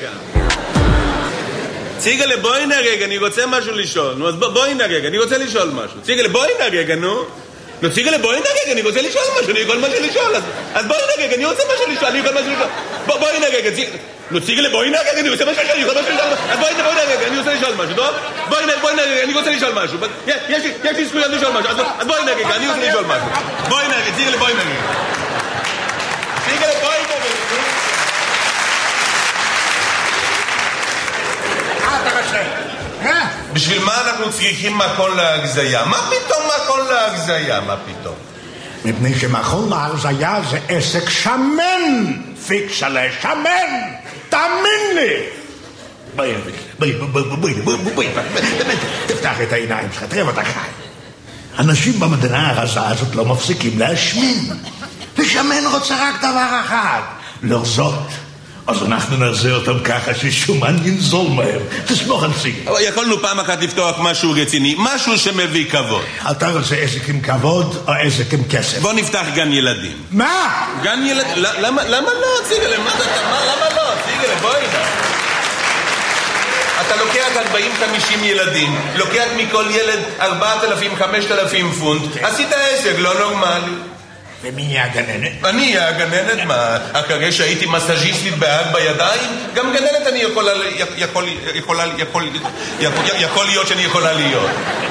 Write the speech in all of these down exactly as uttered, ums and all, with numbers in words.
רגע. ציגלה, בואי הנה רגע, אני רוצה משהו לשאול. נו, אז בואי הנה רגע, אני רוצה לשאול משהו. ציגלה, בואי הנה רגע, נו. נו, ציגלה, בואי הנה רגע, אני רוצה לשאול משהו, אני יכול משהו לשאול. אז בואי הנה רגע, אני רוצה משהו לשאול, אני יכול משהו לשאול. בואי הנה רגע, ציגלה. נו, ציגלה, בואי הנה רגע, אני רוצה משהו לשאול, אני יכול משהו לשאול. אז בואי הנה רגע, אני רוצה לשאול משהו, טוב? בואי הנה רגע, אני רוצה לשאול משהו. יש לי זכויות לשאול משהו, אז בואי הנה רגע, אני רוצה לשאול משהו. בואי הנה רגע, ציגלה, בואי הנה רגע. ציגלה, בואי הנה רגע. בשביל מה אנחנו צריכים מקום להגזיה? מה פתאום מקום להגזיה? מה פתאום? מפני שמקום להגזיה זה עסק שמן, פיקסלה, שמן, תאמין לי. בואי, בואי, בואי, בואי, בואי, בואי, תפתח את העיניים שלך, תראה אותך חי. אנשים במדינה הרזה הזאת לא מפסיקים להשמין. ושמן רוצה רק דבר אחד, לרזות. אז אנחנו נעשה אותם ככה ששומן ינזול מהר. תסמוך על סיגל. אבל יכולנו פעם אחת לפתוח משהו רציני, משהו שמביא כבוד. אתה רוצה עסק עם כבוד או עסק עם כסף? בוא נפתח גן ילדים. מה? גן ילדים? למה לא, ציגל? למה לא? ציגל, בואי נא. אתה לוקח ארבעים חמישים ילדים, לוקח מכל ילד ארבעת אלפים חמשת אלפים פונט, עשית עסק לא נורמלי. ומי יהיה הגננת? אני יהיה הגננת, מה? אחרי שהייתי מסאז'יסטית בהג בידיים, גם גננת אני יכולה, יכול, יכולה, יכול, יכול להיות שאני יכולה להיות.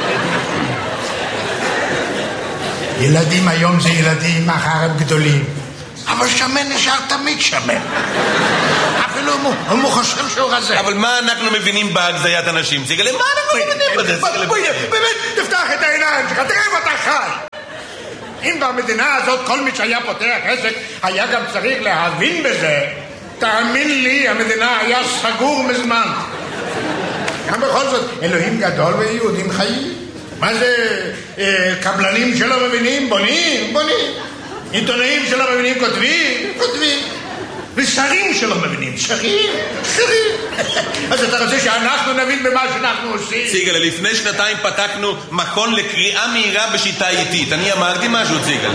ילדים היום זה ילדים, מחר הם גדולים. אבל שמן נשאר תמיד שמן. אפילו הוא חושב שהוא רזה. אבל מה אנחנו מבינים בהגזיית אנשים? ציגלה, מה אנחנו מבינים בזה? באמת, תפתח את העיניים שלך, תראה ואתה חי. אם במדינה הזאת כל מי שהיה פותח עסק היה גם צריך להבין בזה, תאמין לי, המדינה היה סגור מזמן. גם בכל זאת, אלוהים גדול ויהודים חיים. מה זה, אה, קבלנים שלא מבינים? בונים, בונים. עיתונאים שלא מבינים כותבים, כותבים. ושרים שלא מבינים, שרים, שרים. אז אתה רוצה שאנחנו נבין במה שאנחנו עושים? ציגל, לפני שנתיים פתחנו מכון לקריאה מהירה בשיטה איטית. אני אמרתי משהו, ציגל.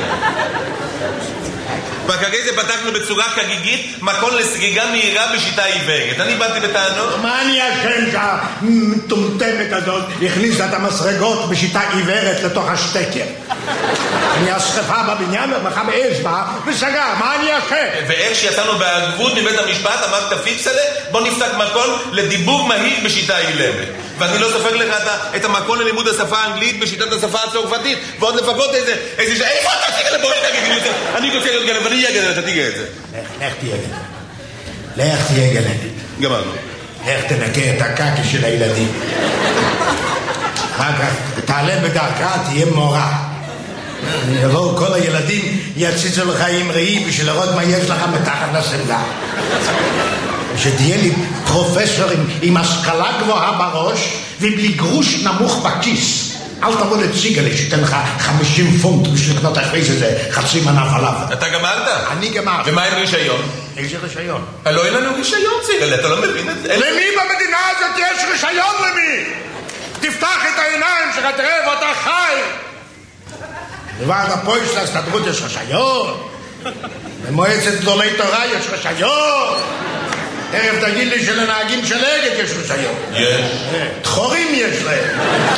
וכרגע זה פתחנו בצורה חגיגית מכון לסגיגה מהירה בשיטה עיוורת. אני באתי בטענות. מה אני אשם שהמטומטמת הזאת הכניסה את המסרגות בשיטה עיוורת לתוך השטקר? אני השרפה בבניין ומחה באש בה וסגר, מה אני אשם? ואיך שיצאנו בערבות מבית המשפט אמרת פיקס עליה, בוא נפתח מכון לדיבור מהיר בשיטה אילמת. ואני לא סופר לך את המכון ללימוד השפה האנגלית בשיטת השפה הצרפתית, ועוד לפחות איזה, איזה ש... איפה אתה תיגע לבוא נגיד? אני רוצה להיות גנב, ואני אהיה גנב, אתה תיגע את זה. לך תהיה גנב. לך תהיה גנב. גמרנו. לך תנקה את הקקי של הילדים. אחר כך תעלה בדרכה, תהיה מורה. יבואו כל הילדים, יציצו לך עם ראי בשביל לראות מה יש לך מתחת לסמלה. שתהיה לי פרופסור עם, עם השכלה גבוהה בראש ובלי גרוש נמוך בכיס. אל תבוא לציגלי שתן לך חמישים פונט בשביל לקנות אחרי זה חצי מנה פלאפל. אתה גמרת? אני גמרת. ומה עם רישיון? איזה רישיון? לא אין לנו רישיון, ציגלי, אתה לא מבין את זה? למי במדינה הזאת יש רישיון למי? תפתח את העיניים שלך, תראה ואתה חי. לוועד הפועל של ההסתדרות יש רישיון. במועצת גדולי תורה יש רישיון. תכף תגיד לי שלנהגים של אגד יש רישיון. יש. דחורים יש להם.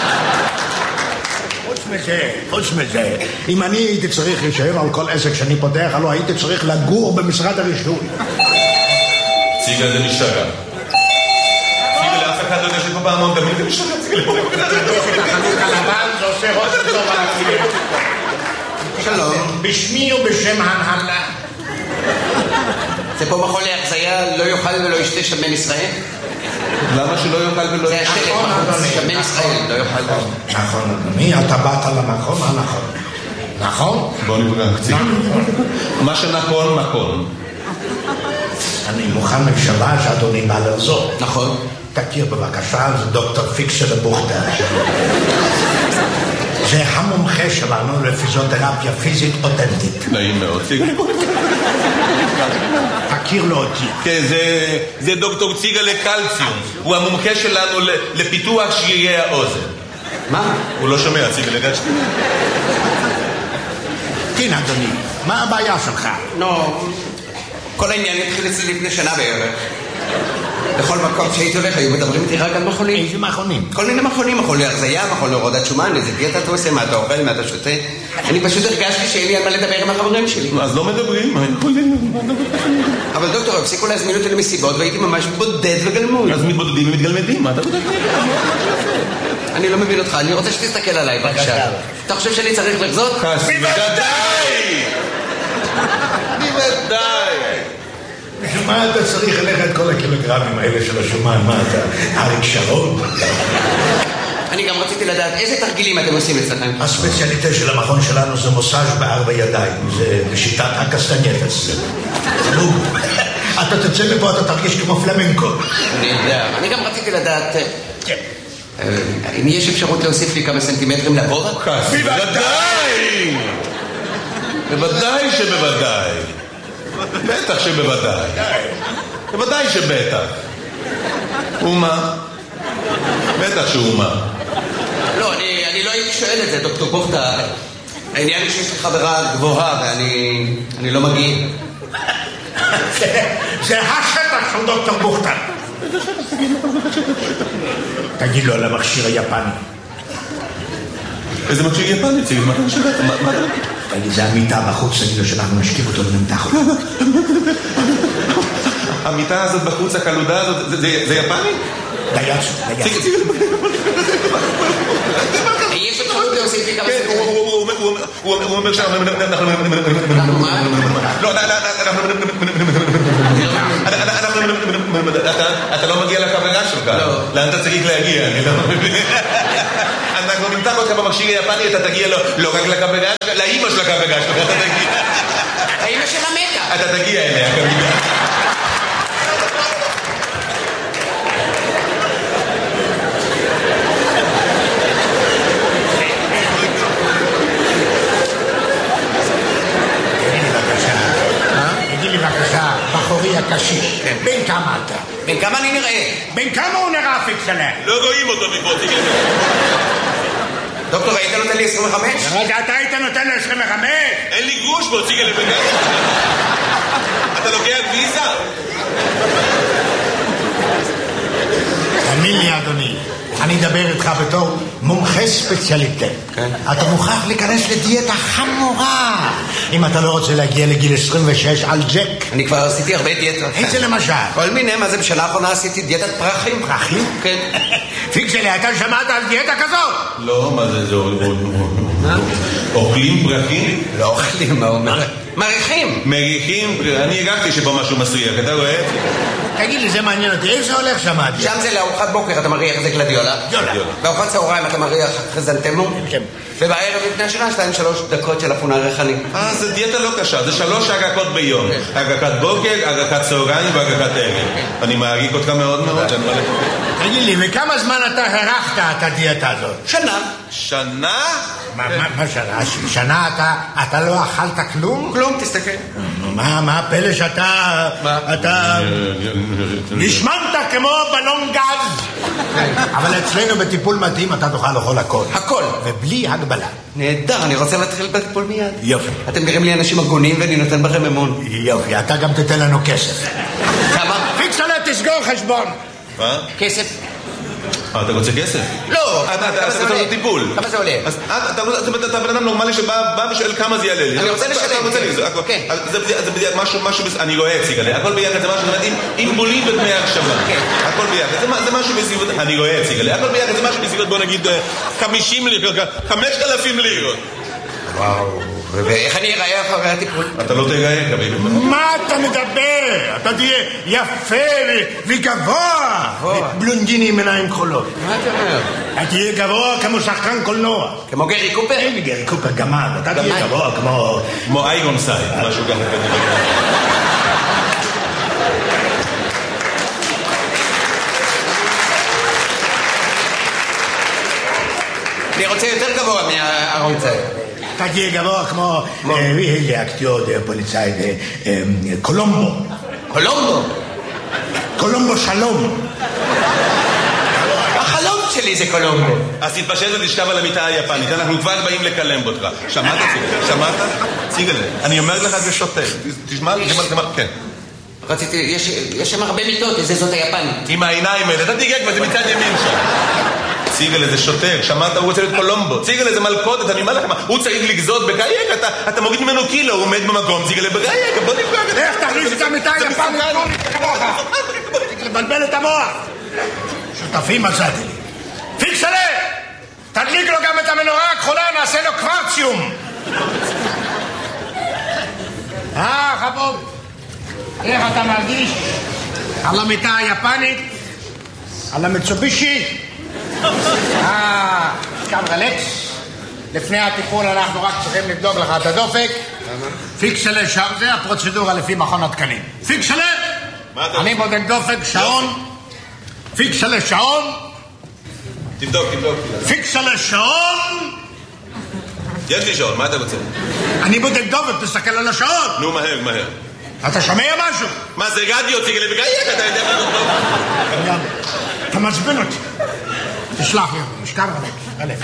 חוץ מזה, חוץ מזה, אם אני הייתי צריך רישיון על כל עסק שאני פותח, הלוא הייתי צריך לגור במשרד הרישוי. ציגה זה משתגע. ציגה לאף אחד לא יודע שפה פעמון תמיד זה משתגע. ציגה לפה זה החנות הלבן, זה עושה ראש טוב על הקליינט. שלום. בשמי ובשם ההנהלה. זה פה מכון להחזיה, לא יאכל ולא ישתה שמן ישראל? למה שלא יאכל ולא ישתה? זה השלט, שמן ישראל, לא יאכל. נכון, אדוני, אתה באת למקום הנכון. נכון? בוא נפגע קצת. מה שנכון, נכון. אני מוכן ממשלה שאדוני בא לרזות. נכון. תכיר בבקשה, זה דוקטור פיקסלה בוכטר. זה המומחה שלנו לפיזיותרפיה פיזית אותנטית. נעים מאוד. תכיר לו אותי. כן, זה, זה דוקטור ציגה לקלציום. הוא המומחה שלנו לפיתוח שרירי האוזן. מה? הוא לא שומע, ציגה לקלציום. כן, אדוני, מה הבעיה שלך? לא, כל העניין התחיל אצלי לפני שנה בערך. בכל מקום שהייתי הולך היו מדברים איתי רק על מכונים. איזה מכונים? כל מיני מכונים, מכון להרזיה, מכון להורדת שומן, איזה דיאטה אתה עושה, מה אתה אוכל, מה אתה שותה. אני פשוט הרגשתי שאין לי על מה לדבר עם החברים שלי. אז לא מדברים. אבל דוקטור, הפסיקו להזמין אותי למסיבות והייתי ממש בודד וגלמוד. אז מתבודדים ומתגלמדים, מה אתה בודד? אני לא מבין אותך, אני רוצה שתסתכל עליי, בבקשה. אתה חושב שאני צריך לחזות? בוודאי! בוודאי! בשביל מה אתה צריך ללכת את כל הקילוגרמים האלה של השומן? מה אתה? אריק שרון? אני גם רציתי לדעת איזה תרגילים אתם עושים אצלכם. הספציאליטה של המכון שלנו זה מוסאז' בארבע ידיים. זה בשיטת הקסטנייטס. נו, אתה תצא מפה, אתה תרגיש כמו פלמנקו. אני יודע. אני גם רציתי לדעת... אם יש אפשרות להוסיף לי כמה סנטימטרים לגובה? בוודאי! בוודאי שבוודאי. בטח שבוודאי. בוודאי שבטח. ומה? בטח שאומה. לא, אני, אני לא הייתי שואל את זה, דוקטור בוכתה. העניין שיש לי חברה גבוהה ואני אני לא מגיע. זה השטח של דוקטור בוכתה. תגיד לו על המכשיר היפני. איזה מכשיר יפני? תגיד, מה אתה משגע? מה אתה... תגיד, זה המיטה בחוץ, תגיד לו שאנחנו נשכיב אותו ונמתח אותו. המיטה הזאת בחוץ, הקלודה הזאת, זה יפני? דייצו, דייצו. יש אפשרות להוסיף לי כמה כן, הוא אומר שאנחנו... לא, אתה לא מגיע לקבלה שלך. לאן אתה צריך להגיע? אנחנו נמתח אותך במכשיר היפני, אתה תגיע לא רק לקבלה שלך, לאמא של הקבלה שלך, אתה תגיע. האמא שלה מתה. אתה תגיע אליה, כמובן. בחורי הקשיש, בין כמה אתה? בין כמה אני נראה? בין כמה הוא נראה פיקסלה? לא רואים אותו מפה, תגיד. דוקטור, היית נותן לי עשרים וחמש? רגע, אתה היית נותן לו עשרים וחמש? אין לי גרוש בו, תגיד לבן. אתה לוקח ויזה? תאמין לי, אדוני, אני אדבר איתך בתור מומחה ספציאליטה. אתה מוכרח להיכנס לדיאטה חמורה אם אתה לא רוצה להגיע לגיל עשרים ושש על ג'ק. אני כבר עשיתי הרבה דיאטות. איזה למשל? כל מיני, מה זה בשנה האחרונה עשיתי דיאטת פרחים. פרחים? כן. פיקסלה, אתה שמעת על דיאטה כזאת? לא, מה זה, זה אוכלים פרחים? לא אוכלים, מה אומר? מריחים. מריחים, אני הגעתי שבו משהו מסריח, אתה רואה? תגיד לי, זה מעניין אותי, איך זה הולך שם? שם זה לארוחת בוקר, אתה מריח את זה גלדיולה. בארוחת צהריים אתה מריח חזנטמו. ובערב לפני השינה, שתיים שלוש דקות של אפונה ריחני. אה, זה דיאטה לא קשה, זה שלוש הגקות ביום. הגקת בוקר, הגקת צהריים והגקת ערב. אני מעריך אותך מאוד מאוד. תגיד לי, וכמה זמן אתה הרחת את הדיאטה הזאת? שנה. שנה? מה שנה? שנה אתה לא אכלת כלום? כלום, תסתכל. מה הפלא שאתה... אתה... נשמנת כמו בלון גז. אבל אצלנו בטיפול מתאים אתה תוכל לאכול הכל. הכל. ובלי הגבלה. נהדר, אני רוצה להתחיל בטיפול מיד. יופי. אתם נראים לי אנשים הגונים ואני נותן בכם אמון. יופי, אתה גם תתן לנו כסף. כמה? פיקסלה, תסגור חשבון. מה? כסף. אתה רוצה כסף? לא. אתה עושה אותו טיפול. כמה זה עולה? אתה בן אדם נורמלי שבא ושואל כמה זה יעלה לי. אני רוצה לשלם. אתה רוצה לי, זה משהו, אני רואה הציג עליה. הכל ביחד זה משהו, עם בולים ודמי הקשבה. הכל ביחד. זה משהו בסביבות, אני רואה הציג עליה. הכל ביחד זה משהו בסביבות, בוא נגיד, חמישים לירות, חמשת אלפים לירות. וואו. ואיך אני אראה אחרי הטיפול? אתה לא תראה, כביל. מה אתה מדבר? אתה תהיה יפה וגבוה. בלונדיני עם עיניים כחולות. מה אתה אומר? אתה תהיה גבוה כמו שחקן קולנוע. כמו גרי קופר? אין לי גרי קופר, גמד. אתה תהיה גבוה כמו... כמו איירון סייד, משהו ככה כנראה. אני רוצה יותר גבוה מהארון סייד. אתה תהיה גבוה כמו... איזה אקטיור פוליצאי, קולומבו. קולומבו? קולומבו שלום. החלום שלי זה קולומבו. אז תתפשט ותשכב על המיטה היפנית, אנחנו כבר באים לקלם אותך. שמעת? שמעת? ציג את זה. אני אומר לך זה שוטה. תשמע, תשמע, כן. רציתי, יש, יש שם הרבה מיטות, איזה זאת היפנית. עם העיניים האלה, אתה תיגע כבר, זה מצד ימין שם. ציגל איזה שוטר, שמעת, הוא רוצה להיות קולומבו. ציגל איזה מלכודת, אני אומר לכם, הוא צריך לגזות בגייק, אתה, אתה מוריד ממנו קילו, הוא עומד במקום, ציגל בגייק, בוא נפגע. איך תכניס את המיטה היפנית כמוך? לבלבל את המוח. שותפים מצאתי לי. פיקסלה! תדליק לו גם את המנורה הכחולה, נעשה לו קוורציום. אה, חבוב. איך אתה מרגיש? על המיטה היפנית? על המצובישי? אה, קם רלקס. לפני הטיפול אנחנו רק צריכים לבדוק לך את הדופק. פיקסלה שם, זה הפרוצדורה לפי מכון התקנים. פיקסלה! אני בודק דופק, שעון. פיקסלה שעון. תבדוק, תבדוק. פיקסלה שעון. יש לי שעון, מה אתה רוצה? אני בודק דופק, תסתכל על השעון. נו, מהר, מהר. אתה שומע משהו? מה זה רדיו, ציגל בגייק, אתה יודע מה זאת טוב? אתה מעצבן אותי. תשלח לי, משכב רלק, רלק.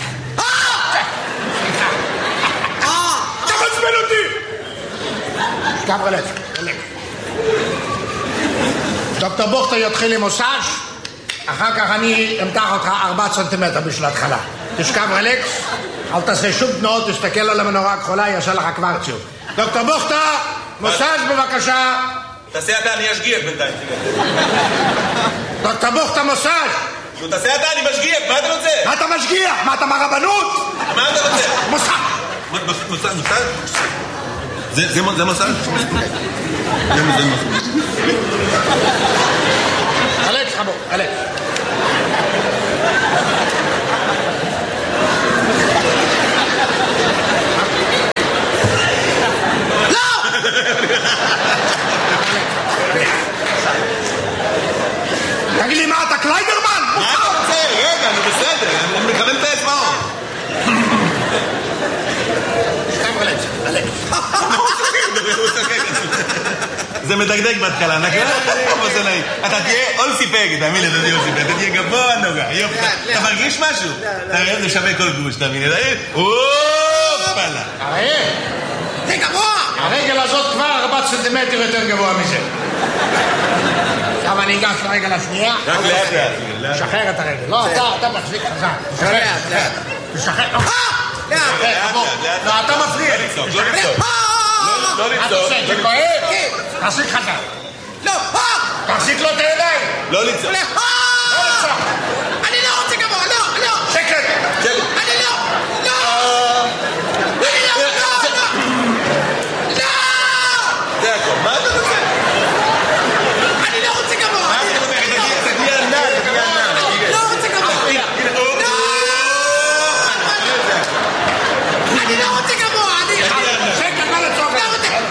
אתה מעצבן אותי! משכב רלק, רלק. דוקטור בוכטר יתחיל עם מוסאז', אחר כך אני אמתח אותך ארבעה סנטימטר בשביל ההתחלה. תשכב רלקס, אל תעשה שום תנועות, תסתכל על המנורה הכחולה, יעשה לך קוורציום. דוקטור בוכטר, מוסאז' בבקשה. תעשה אתה, אני אשגיח בינתיים. דוקטור בוכטר, מוסאז'. נו, תעשה אתה, אני משגיח, מה אתה רוצה? מה אתה משגיח? מה אתה מהרבנות? מה אתה רוצה? מוסאז'. מוסאז', מוסאז'? זה מוסאז'? זה מוסאז'. אלכס, חבוב, אלכס. תגיד לי, מה אתה קליידרמן? מה אתה רוצה? רגע, אני בסדר, אני מכוון את האצבעות. סתם אלכס, אלכס. זה מדגדג בהתחלה, נכון? אבל זה נעים. אתה תהיה אולסי פג, תאמין לי, אתה תהיה אולסי פג, אתה תהיה גבוה נוגע. אתה מרגיש משהו? אתה רואה, זה שווה כל גוש, תאמין לי. אופלה. הרי, זה גבוה. הרגל הזאת כבר ארבעה סנטימטר יותר גבוה מזה. עכשיו אני אגש לרגל השנייה. רק לאט לאט. תשחרר את הרגל. לא, אתה, אתה מחזיק חזק. לאט, לאט. תשחרר. לאט. לא, אתה מפריע. לא לצעוק, לא לצעוק. לא מה אתה לצעוק. עושה? זה כואב? תחזיק חזק. לא, תחזיק לו את הידיים. לא לצעוק. לא לצעוק. אני לא רוצה גבוה, לא, לא. שקט. שקט. אני לא, לא. אני לא, לא, לא. לא. זה הכל. מה אתה רוצה? אני לא רוצה גבוה. מה אתה רוצה? תגיע ענן, תגיע ענן. לא רוצה גבוה. הנה, לא. אני לא רוצה גבוה.